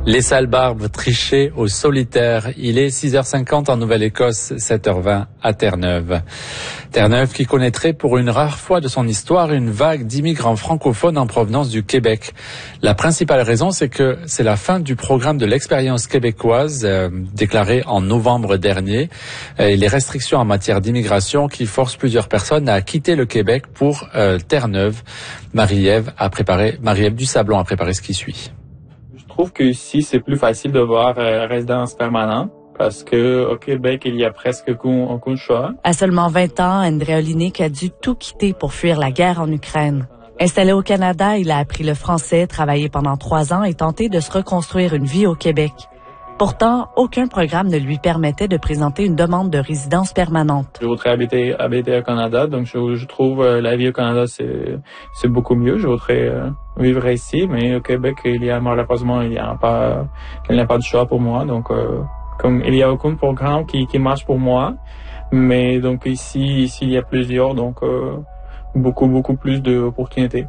Les sales barbes trichées au solitaire. Il est 6h50 en Nouvelle-Écosse, 7h20 à Terre-Neuve. Terre-Neuve qui connaîtrait pour une rare fois de son histoire une vague d'immigrants francophones en provenance du Québec. La principale raison, c'est que c'est la fin du programme de l'expérience québécoise déclaré en novembre dernier et les restrictions en matière d'immigration qui forcent plusieurs personnes à quitter le Québec pour Terre-Neuve. Marie-Ève Dusablon a préparé ce qui suit. Je trouve que ici, c'est plus facile de voir résidence permanente parce que au Québec, il y a presque aucun choix. À seulement 20 ans, André Olinik a dû tout quitter pour fuir la guerre en Ukraine. Installé au Canada, il a appris le français, travaillé pendant 3 ans et tenté de se reconstruire une vie au Québec. Pourtant, aucun programme ne lui permettait de présenter une demande de résidence permanente. Je voudrais habiter au Canada, donc je trouve la vie au Canada, c'est beaucoup mieux. Je voudrais vivre ici, mais au Québec, malheureusement, il n'y a pas de choix pour moi. Donc, comme il n'y a aucun programme qui marche pour moi, mais donc ici, il y a plusieurs, donc beaucoup plus d'opportunités.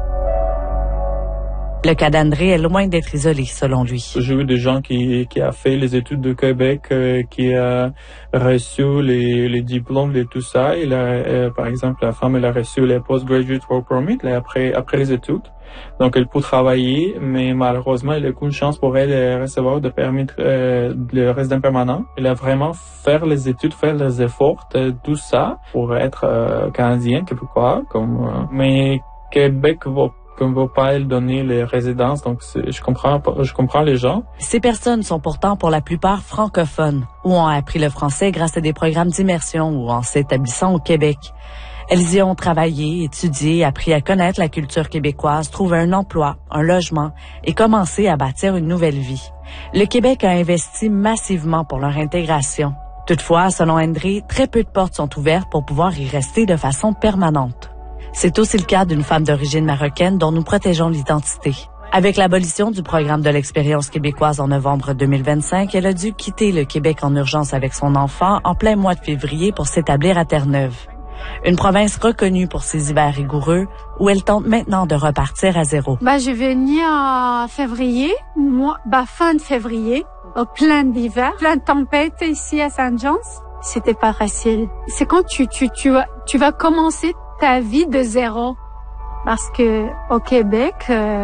Le cas d'André est loin d'être isolé, selon lui. J'ai vu des gens qui a fait les études de Québec, qui a reçu les diplômes de tout ça. Par exemple, la femme, elle a reçu les Postgraduate Work Permit après les études. Donc, elle peut travailler, mais malheureusement, elle n'a aucune chance pour elle de recevoir de permis de résident permanent. Elle a vraiment faire les études, faire les efforts, tout ça, pour être canadien, québécois, mais Québec ne va pas donner les résidences, donc je comprends les gens. Ces personnes sont pourtant pour la plupart francophones ou ont appris le français grâce à des programmes d'immersion ou en s'établissant au Québec. Elles y ont travaillé, étudié, appris à connaître la culture québécoise, trouvé un emploi, un logement et commencé à bâtir une nouvelle vie. Le Québec a investi massivement pour leur intégration. Toutefois, selon André, très peu de portes sont ouvertes pour pouvoir y rester de façon permanente. C'est aussi le cas d'une femme d'origine marocaine dont nous protégeons l'identité. Avec l'abolition du programme de l'expérience québécoise en novembre 2025, elle a dû quitter le Québec en urgence avec son enfant en plein mois de février pour s'établir à Terre-Neuve. Une province reconnue pour ses hivers rigoureux où elle tente maintenant de repartir à zéro. Je venais en février, fin de février, au plein d'hiver, plein de tempêtes ici à Saint-John's. C'était pas facile. C'est quand tu vas commencer ta vie de zéro. Parce que au Québec,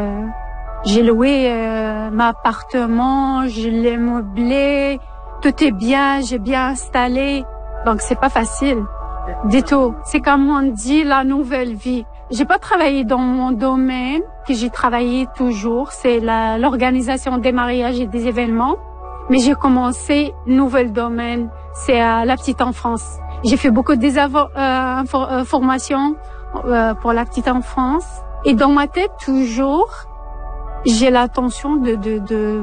j'ai loué mon appartement, je l'ai meublé, tout est bien, j'ai bien installé. Donc c'est pas facile. Du tout. C'est comme on dit la nouvelle vie. J'ai pas travaillé dans mon domaine que j'ai travaillé toujours, c'est l'organisation des mariages et des événements. Mais j'ai commencé nouvel domaine, c'est la petite enfance. J'ai fait beaucoup de formations pour la petite enfance. Et dans ma tête, toujours, j'ai l'intention de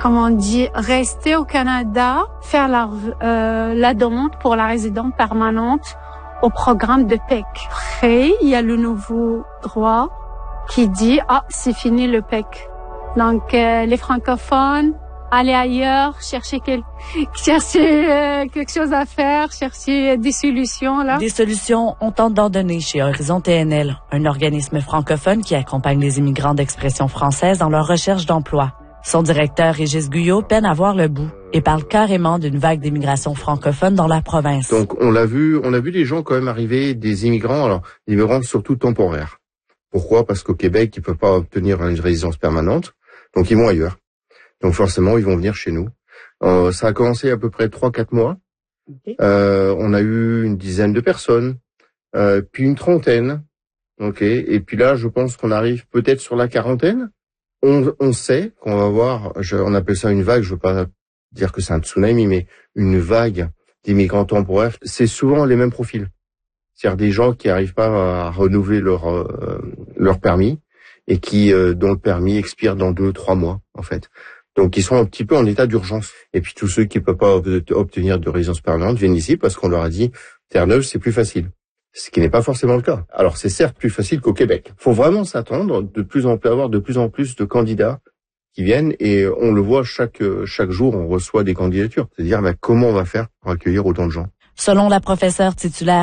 rester au Canada, faire la demande pour la résidence permanente au programme de PEC. Après, il y a le nouveau droit qui dit, c'est fini le PEC. Donc, les francophones, aller ailleurs, chercher quelque chose à faire, chercher des solutions, là. Des solutions, on tente d'en donner chez Horizon TNL, un organisme francophone qui accompagne les immigrants d'expression française dans leur recherche d'emploi. Son directeur, Régis Guyot, peine à voir le bout et parle carrément d'une vague d'immigration francophone dans la province. Donc, on a vu des gens quand même arriver, des immigrants, alors, immigrants surtout temporaires. Pourquoi? Parce qu'au Québec, ils peuvent pas obtenir une résidence permanente, donc ils vont ailleurs. Donc forcément, ils vont venir chez nous. Ça a commencé à peu près 3-4 mois. Okay. On a eu une dizaine de personnes, puis une trentaine. Okay. Et puis là, je pense qu'on arrive peut-être sur la quarantaine. On sait qu'on va voir, on appelle ça une vague, je veux pas dire que c'est un tsunami, mais une vague d'immigrants temporaires. C'est souvent les mêmes profils. C'est-à-dire des gens qui arrivent pas à renouveler leur permis et dont le permis expire dans 2-3 mois, en fait. Donc, ils sont un petit peu en état d'urgence. Et puis, tous ceux qui ne peuvent pas obtenir de résidence permanente viennent ici parce qu'on leur a dit Terre-Neuve, c'est plus facile. Ce qui n'est pas forcément le cas. Alors, c'est certes plus facile qu'au Québec. Faut vraiment s'attendre avoir de plus en plus de candidats qui viennent et on le voit chaque jour, on reçoit des candidatures. C'est-à-dire, comment on va faire pour accueillir autant de gens? Selon la professeure titulaire